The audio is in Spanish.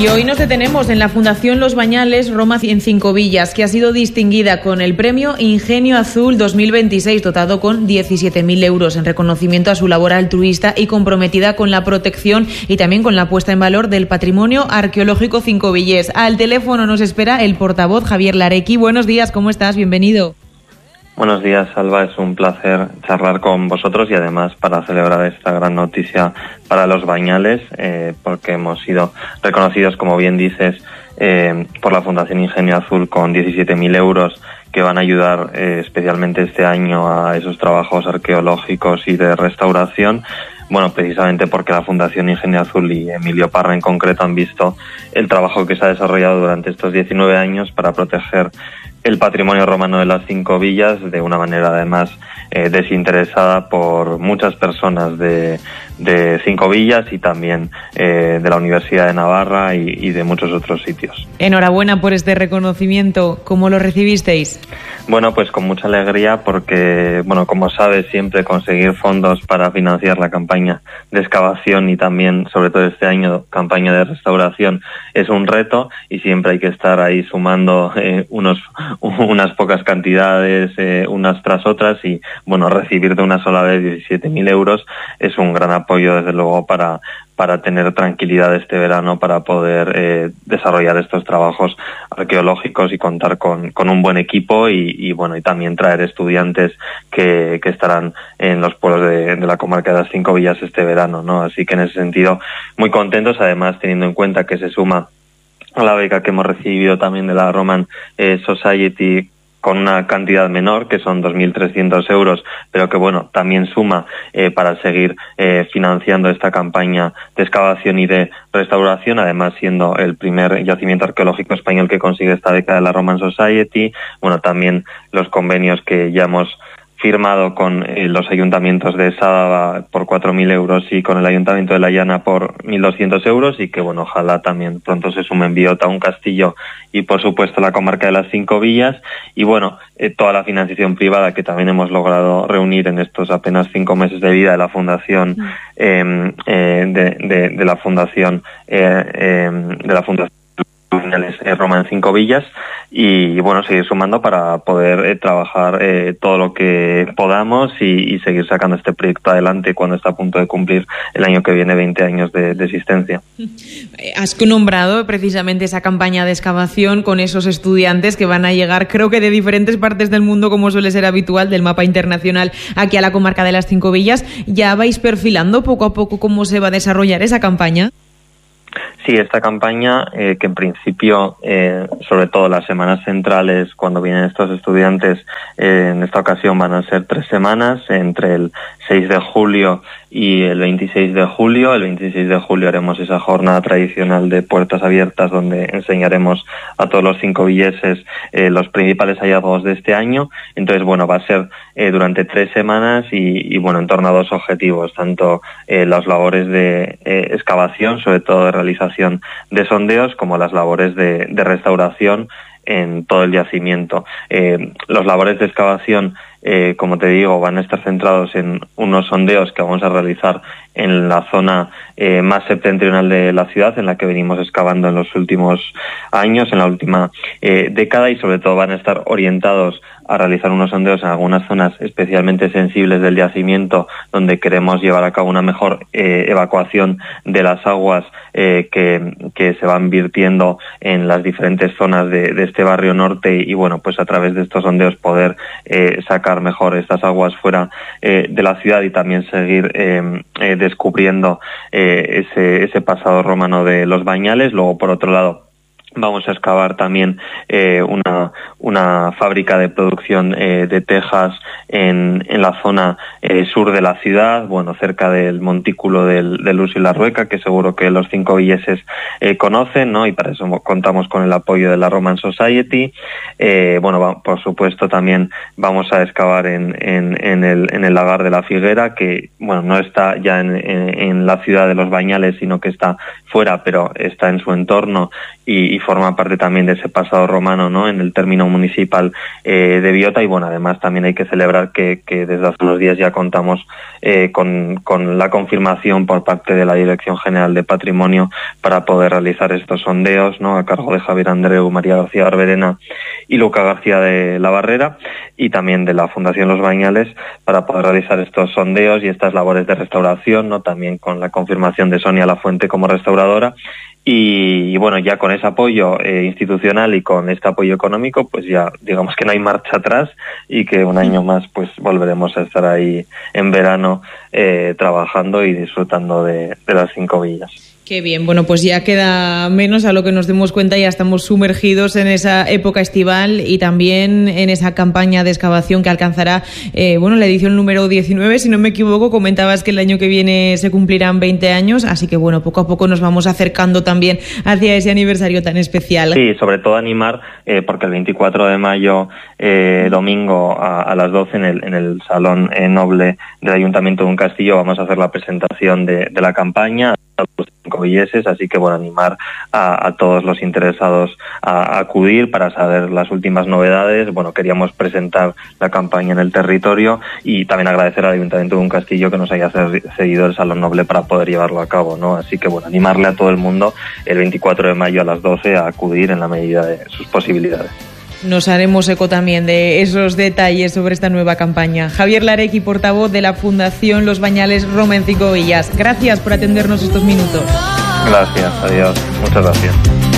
Y hoy nos detenemos en la Fundación Los Bañales Roma en Cinco Villas, que ha sido distinguida con el premio Ingenio Azul 2026, dotado con 17.000 euros en reconocimiento a su labor altruista y comprometida con la protección y también con la puesta en valor del patrimonio arqueológico cincovillés. Al teléfono nos espera el portavoz Javier Larecki. Buenos días, ¿cómo estás? Bienvenido. Buenos días, Alba. Es un placer charlar con vosotros y además para celebrar esta gran noticia para Los Bañales, porque hemos sido reconocidos, como bien dices, por la Fundación Ingenio Azul con 17.000 euros que van a ayudar especialmente este año a esos trabajos arqueológicos y de restauración. Bueno, precisamente porque la Fundación Ingenio Azul y Emilio Parra en concreto han visto el trabajo que se ha desarrollado durante estos 19 años para proteger el patrimonio romano de las Cinco Villas de una manera además desinteresada por muchas personas de Cinco Villas y también de la Universidad de Navarra y de muchos otros sitios. Enhorabuena por este reconocimiento. ¿Cómo lo recibisteis? Bueno, pues con mucha alegría porque, bueno, como sabes, siempre conseguir fondos para financiar la campaña de excavación y también, sobre todo este año, campaña de restauración es un reto y siempre hay que estar ahí sumando unas pocas cantidades, unas tras otras y, bueno, recibir de una sola vez 17.000 euros es un gran apoyo, desde luego, para tener tranquilidad este verano, para poder desarrollar estos trabajos arqueológicos y contar con un buen equipo y bueno, y también traer estudiantes que estarán en los pueblos de la comarca de las Cinco Villas este verano, ¿no? Así que en ese sentido, muy contentos, además teniendo en cuenta que se suma a la beca que hemos recibido también de la Roman Society con una cantidad menor, que son 2.300 euros, pero que, bueno, también suma para seguir financiando esta campaña de excavación y de restauración, además siendo el primer yacimiento arqueológico español que consigue esta beca de la Roman Society. Bueno, también los convenios que ya hemos firmado con los ayuntamientos de Sádava por 4.000 euros y con el Ayuntamiento de La Llana por 1.200 euros y que, bueno, ojalá también pronto se sumen Biota, Un Castillo y, por supuesto, la comarca de las Cinco Villas y, bueno, toda la financiación privada que también hemos logrado reunir en estos apenas 5 meses de vida de la Fundación de la Fundación Roma en Cinco Villas y bueno, seguir sumando para poder trabajar todo lo que podamos y seguir sacando este proyecto adelante cuando está a punto de cumplir el año que viene 20 años de existencia. Has nombrado precisamente esa campaña de excavación con esos estudiantes que van a llegar, creo que de diferentes partes del mundo, como suele ser habitual, del mapa internacional aquí a la comarca de las Cinco Villas. ¿Ya vais perfilando poco a poco cómo se va a desarrollar esa campaña? Sí, esta campaña, que en principio, sobre todo las semanas centrales, cuando vienen estos estudiantes, en esta ocasión van a ser 3 semanas, entre el 6 de julio y el 26 de julio. El 26 de julio haremos esa jornada tradicional de puertas abiertas donde enseñaremos a todos los cincovilleses los principales hallazgos de este año. Entonces, bueno, va a ser durante 3 semanas y bueno, en torno a 2 objetivos, tanto las labores de excavación, sobre todo de realización de sondeos, como las labores de restauración en todo el yacimiento. Los labores de excavación, como te digo, van a estar centrados en unos sondeos que vamos a realizar en la zona más septentrional de la ciudad, en la que venimos excavando en los últimos años, en la última década, y sobre todo van a estar orientados a realizar unos sondeos en algunas zonas especialmente sensibles del yacimiento, donde queremos llevar a cabo una mejor evacuación de las aguas que se van virtiendo en las diferentes zonas de este barrio norte y bueno, pues a través de estos sondeos poder sacar mejor estas aguas fuera de la ciudad y también seguir descubriendo ese pasado romano de Los Bañales. Luego, por otro lado, vamos a excavar también una fábrica de producción de tejas en la zona sur de la ciudad, bueno, cerca del montículo del Luz y la Rueca, que seguro que los cincovilleses conocen, ¿no? Y para eso contamos con el apoyo de la Roman Society. Bueno, por supuesto también vamos a excavar en el lagar de la Figuera, que bueno, no está ya en la ciudad de Los Bañales, sino que está fuera, pero está en su entorno y forma parte también de ese pasado romano, ¿no?, en el término municipal de Biota. Y bueno, además también hay que celebrar que desde hace unos días ya contamos con la confirmación por parte de la Dirección General de Patrimonio para poder realizar estos sondeos, ¿no?, a cargo de Javier Andreu, María García Barberena y Luca García de la Barrera, y también de la Fundación Los Bañales, para poder realizar estos sondeos y estas labores de restauración, ¿no?, también con la confirmación de Sonia Lafuente como restauradora. Y bueno, ya con ese apoyo institucional y con este apoyo económico, pues ya digamos que no hay marcha atrás, y que un año más pues volveremos a estar ahí en verano trabajando y disfrutando de las 5 villas. Qué bien, bueno, pues ya queda menos, a lo que nos demos cuenta ya estamos sumergidos en esa época estival y también en esa campaña de excavación que alcanzará, la edición número 19, si no me equivoco. Comentabas que el año que viene se cumplirán 20 años, así que bueno, poco a poco nos vamos acercando también hacia ese aniversario tan especial. Sí, sobre todo animar, porque el 24 de mayo, domingo a las 12 en el Salón Noble del Ayuntamiento de Un Castillo vamos a hacer la presentación de la campaña a los 5 villeses, así que bueno, animar a todos los interesados a acudir para saber las últimas novedades. Bueno, queríamos presentar la campaña en el territorio y también agradecer al Ayuntamiento de Un Castillo que nos haya cedido el Salón Noble para poder llevarlo a cabo, ¿no? Así que bueno, animarle a todo el mundo el 24 de mayo a las 12 a acudir en la medida de sus posibilidades. Nos haremos eco también de esos detalles sobre esta nueva campaña. Javier Larecki, portavoz de la Fundación Los Bañales Roma en 5 Villas. Gracias por atendernos estos minutos. Gracias, adiós. Muchas gracias.